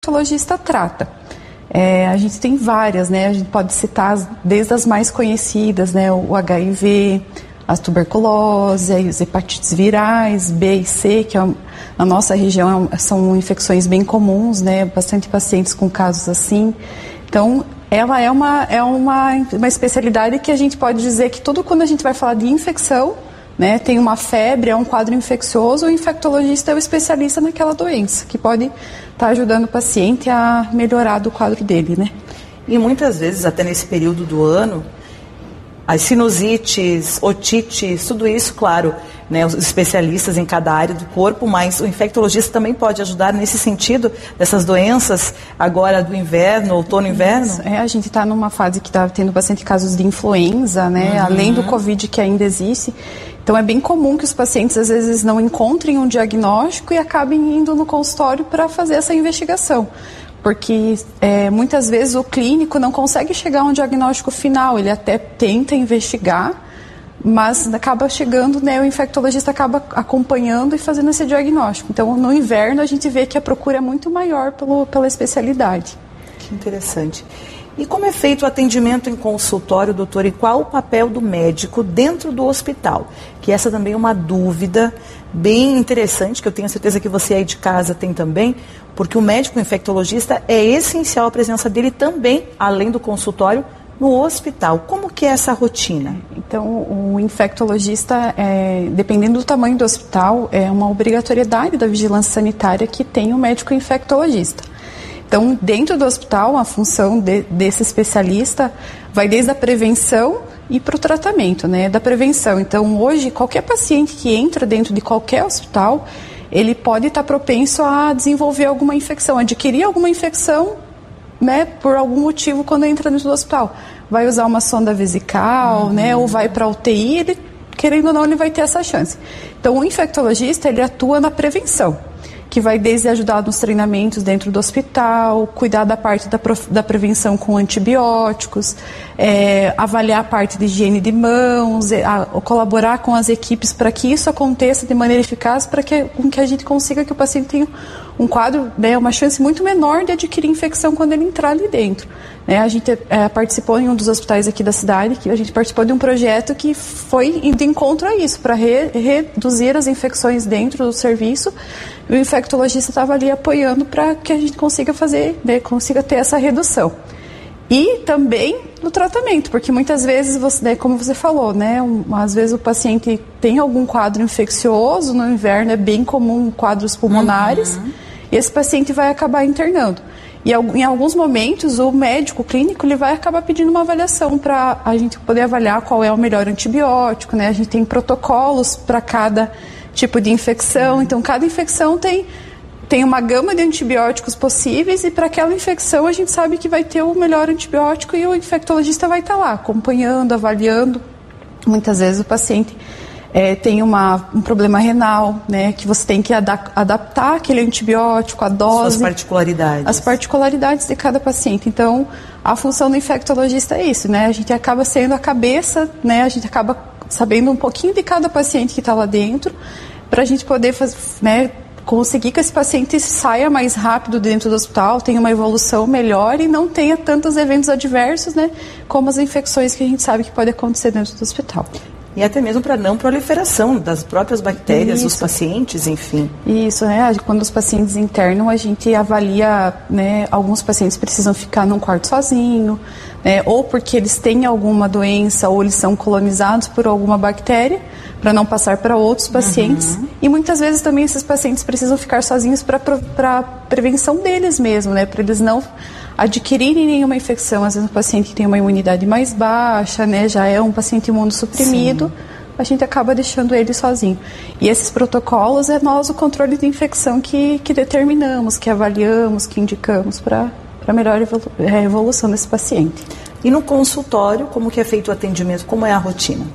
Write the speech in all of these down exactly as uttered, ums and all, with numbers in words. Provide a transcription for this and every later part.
infectologista trata. É, a gente tem várias, né? A gente pode citar desde as mais conhecidas, né? O H I V, a tuberculose, as hepatites virais, B e C, que é, na nossa região são infecções bem comuns, né? Bastante pacientes com casos assim. Então, ela é uma, é uma, uma especialidade que a gente pode dizer que tudo quando a gente vai falar de infecção, né, tem uma febre, é um quadro infeccioso, o infectologista é o especialista naquela doença, que pode estar ajudando o paciente a melhorar do quadro dele, né? E muitas vezes, até nesse período do ano, as sinusites, otites, tudo isso, claro, né, os especialistas em cada área do corpo, mas o infectologista também pode ajudar nesse sentido, dessas doenças agora do inverno, outono e inverno? É, a gente está numa fase que está tendo bastante casos de influenza, né, uhum. além do Covid que ainda existe. Então é bem comum que os pacientes às vezes não encontrem um diagnóstico e acabem indo no consultório para fazer essa investigação. Porque é, muitas vezes o clínico não consegue chegar a um diagnóstico final, ele até tenta investigar, mas acaba chegando, né, o infectologista acaba acompanhando e fazendo esse diagnóstico. Então, no inverno, a gente vê que a procura é muito maior pelo, pela especialidade. Que interessante. E como é feito o atendimento em consultório, doutor, e qual o papel do médico dentro do hospital? Que essa também é uma dúvida bem interessante, que eu tenho certeza que você aí de casa tem também, porque o médico infectologista é essencial a presença dele também, além do consultório, no hospital. Como que é essa rotina? Então, o infectologista, é, dependendo do tamanho do hospital, é uma obrigatoriedade da vigilância sanitária que tem o médico infectologista. Então, dentro do hospital, a função de, desse especialista vai desde a prevenção e para o tratamento, né, da prevenção. Então, hoje, qualquer paciente que entra dentro de qualquer hospital, ele pode estar propenso a desenvolver alguma infecção, adquirir alguma infecção, né, por algum motivo quando entra dentro do hospital. Vai usar uma sonda vesical, uhum. né, ou vai para a U T I, ele, querendo ou não, ele vai ter essa chance. Então, o infectologista, ele atua na prevenção, que vai desde ajudar nos treinamentos dentro do hospital, cuidar da parte da, da prevenção com antibióticos, é, avaliar a parte de higiene de mãos, é, a, colaborar com as equipes para que isso aconteça de maneira eficaz, para que, com que a gente consiga que o paciente tenha um quadro, né, uma chance muito menor de adquirir infecção quando ele entrar ali dentro. Né, a gente é, participou em um dos hospitais aqui da cidade, que a gente participou de um projeto que foi indo de encontro a isso, para re, reduzir as infecções dentro do serviço. E o infectologista estava ali apoiando para que a gente consiga fazer, né, consiga ter essa redução. E também no tratamento, porque muitas vezes, você, né, como você falou, né, um, às vezes o paciente tem algum quadro infeccioso, no inverno é bem comum quadros pulmonares, uhum. e esse paciente vai acabar internando. E em alguns momentos o médico clínico ele vai acabar pedindo uma avaliação para a gente poder avaliar qual é o melhor antibiótico, né? A gente tem protocolos para cada tipo de infecção, então cada infecção tem, tem uma gama de antibióticos possíveis e para aquela infecção a gente sabe que vai ter o melhor antibiótico e o infectologista vai estar lá acompanhando, avaliando. Muitas vezes o paciente É, tem uma, um problema renal, né, que você tem que ada- adaptar aquele antibiótico, a dose. As particularidades. As particularidades de cada paciente. Então, a função do infectologista é isso, né? A gente acaba sendo a cabeça, né? A gente acaba sabendo um pouquinho de cada paciente que está lá dentro, para a gente poder fazer, né, conseguir que esse paciente saia mais rápido dentro do hospital, tenha uma evolução melhor e não tenha tantos eventos adversos, né, como as infecções que a gente sabe que pode acontecer dentro do hospital. E até mesmo para não proliferação das próprias bactérias dos pacientes, enfim. Isso, né? Quando os pacientes internam, a gente avalia, né? Alguns pacientes precisam ficar num quarto sozinho, né? Ou porque eles têm alguma doença, ou eles são colonizados por alguma bactéria, para não passar para outros pacientes. Uhum. E muitas vezes também esses pacientes precisam ficar sozinhos para a prevenção deles mesmo, né? Para eles não adquirirem nenhuma infecção. Às vezes um paciente que tem uma imunidade mais baixa, né, já é um paciente imunossuprimido, sim, a gente acaba deixando ele sozinho. E esses protocolos é nós o controle de infecção que, que determinamos, que avaliamos, que indicamos para a melhor evolu- a evolução desse paciente. E no consultório, como que é feito o atendimento? Como é a rotina?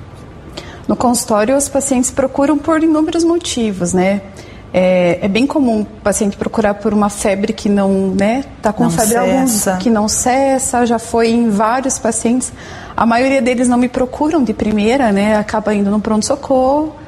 No consultório, os pacientes procuram por inúmeros motivos, né? É, é bem comum o paciente procurar por uma febre que não, né, tá com não febre alguns, que não cessa, já foi em vários pacientes. A maioria deles não me procuram de primeira, né, acaba indo no pronto-socorro.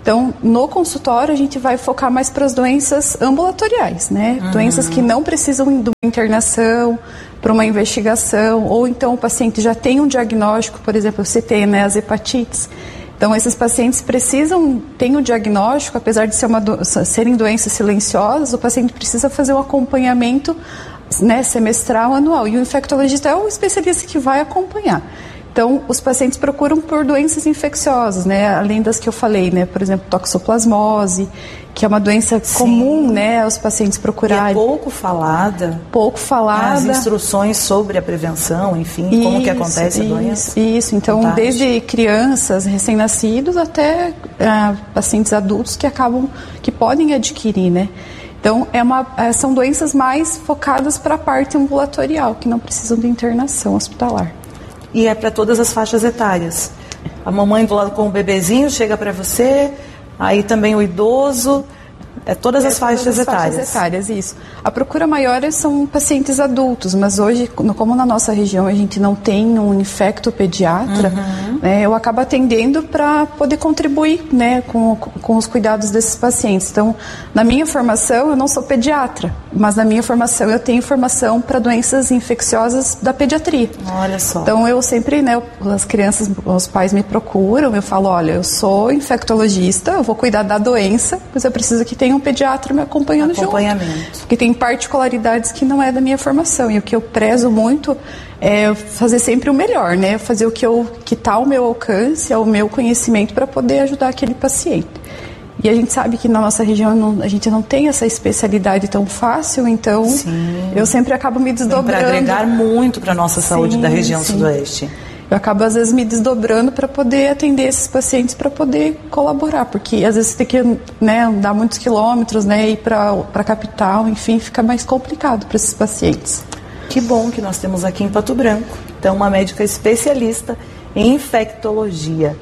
Então, no consultório, a gente vai focar mais para as doenças ambulatoriais, né? Uhum. Doenças que não precisam de uma internação, para uma investigação, ou então o paciente já tem um diagnóstico, por exemplo, eu citei, né, as hepatites. Então, esses pacientes precisam, tem o diagnóstico, apesar de ser uma do, serem doenças silenciosas, o paciente precisa fazer um acompanhamento, né, semestral, anual. E o infectologista é o especialista que vai acompanhar. Então, os pacientes procuram por doenças infecciosas, né? Além das que eu falei, né? Por exemplo, toxoplasmose, que é uma doença Sim. comum, né? Os pacientes procurarem. E é pouco falada. Pouco falada. As instruções sobre a prevenção, enfim, isso, como que acontece isso, a doença. Isso, então, Fantástico. Desde crianças, recém-nascidos, até uh, pacientes adultos que acabam, que podem adquirir, né? Então, é uma, são doenças mais focadas para a parte ambulatorial, que não precisam de internação hospitalar. E é para todas as faixas etárias. A mamãe do lado com o bebezinho chega para você, aí também o idoso, é todas é as faixas todas as etárias. faixas etárias, isso. A procura maior são pacientes adultos, mas hoje, como na nossa região a gente não tem um infectopediatra, uhum. né, eu acabo atendendo para poder contribuir, né, com, com os cuidados desses pacientes. Então, na minha formação, eu não sou pediatra, mas na minha formação eu tenho formação para doenças infecciosas da pediatria. Olha só. Então, eu sempre, né, as crianças, os pais me procuram, eu falo, olha, eu sou infectologista, eu vou cuidar da doença, mas eu preciso que tenha um pediatra me acompanhando Acompanhamento. junto. Porque tem particularidades que não é da minha formação. E o que eu prezo muito é fazer sempre o melhor, né? Fazer o que eu, que está ao meu alcance, ao meu conhecimento para poder ajudar aquele paciente. E a gente sabe que na nossa região não, a gente não tem essa especialidade tão fácil, então sim. eu sempre acabo me desdobrando. Para agregar muito para a nossa saúde sim, da região sim. sudoeste. Eu acabo, às vezes, me desdobrando para poder atender esses pacientes, para poder colaborar, porque às vezes você tem que, né, andar muitos quilômetros, né, ir para a capital, enfim, fica mais complicado para esses pacientes. Que bom que nós temos aqui em Pato Branco, então, uma médica especialista em infectologia.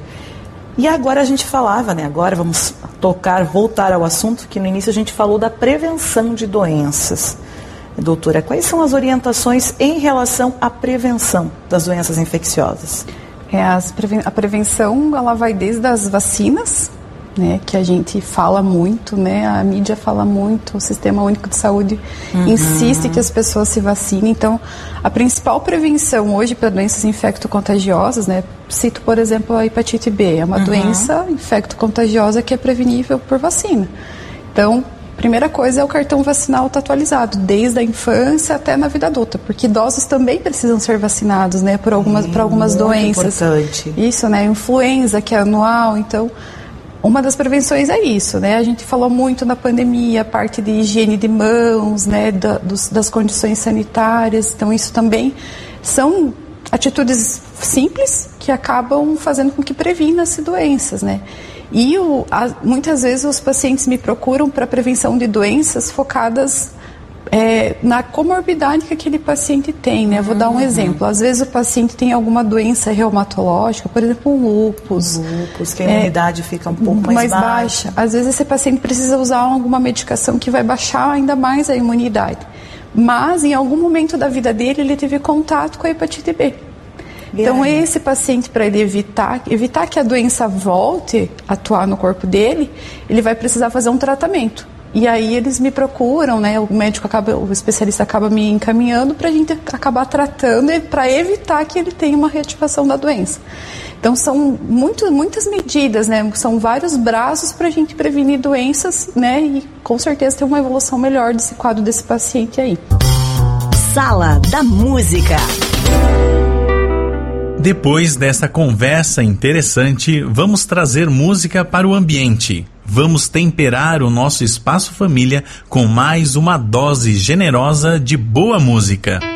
E agora a gente falava, né, agora vamos tocar, voltar ao assunto, que no início a gente falou da prevenção de doenças. Doutora, quais são as orientações em relação à prevenção das doenças infecciosas? É, as preven- a prevenção, ela vai desde as vacinas, né, que a gente fala muito, né, a mídia fala muito, o Sistema Único de Saúde uhum. insiste que as pessoas se vacinem. Então, a principal prevenção hoje para doenças infecto-contagiosas, né, cito, por exemplo, a hepatite B, é uma uhum. doença infecto-contagiosa que é prevenível por vacina. Então, primeira coisa é o cartão vacinal estar atualizado, desde a infância até na vida adulta, porque idosos também precisam ser vacinados, né, por algumas, por algumas doenças. Importante. Isso, né, influenza, que é anual, então, uma das prevenções é isso, né, a gente falou muito na pandemia, a parte de higiene de mãos, né, da, dos, das condições sanitárias, então isso também são atitudes simples que acabam fazendo com que previna-se doenças, né. E o, a, muitas vezes os pacientes me procuram para prevenção de doenças focadas é, na comorbidade que aquele paciente tem, né? Vou dar um uhum. exemplo. Às vezes o paciente tem alguma doença reumatológica, por exemplo, um lúpus. Lúpus, que a imunidade é, fica um pouco mais, mais baixa. baixa. Às vezes esse paciente precisa usar alguma medicação que vai baixar ainda mais a imunidade. Mas em algum momento da vida dele ele teve contato com a hepatite B. Então, esse paciente, para ele evitar, evitar que a doença volte a atuar no corpo dele, ele vai precisar fazer um tratamento. E aí eles me procuram, né? O médico acaba, o especialista acaba me encaminhando para a gente acabar tratando, para evitar que ele tenha uma reativação da doença. Então, são muito, muitas medidas, né? São vários braços para a gente prevenir doenças, né? E com certeza ter uma evolução melhor desse quadro desse paciente aí. Sala da Música. Depois dessa conversa interessante, vamos trazer música para o ambiente. Vamos temperar o nosso espaço família com mais uma dose generosa de boa música.